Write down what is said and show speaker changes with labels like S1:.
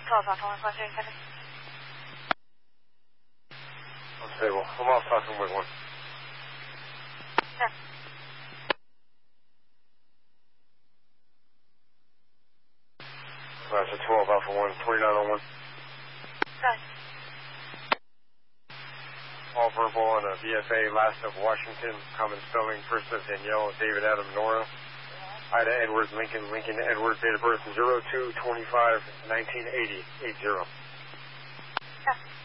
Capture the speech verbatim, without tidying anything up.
S1: twelve Alpha one, Foster seven.
S2: Unstable. I'm off Falcon Wing one.
S1: Sure.
S2: Roger, twelve Alpha one, twenty-nine oh one.
S1: Good.
S2: All verbal on a V F A, last of Washington, common spelling, first of Danielle, David Adam Nora. Ida Edward Lincoln, Lincoln Edward, date of birth zero two twenty-five nineteen eighty, eight zero.
S1: Sure.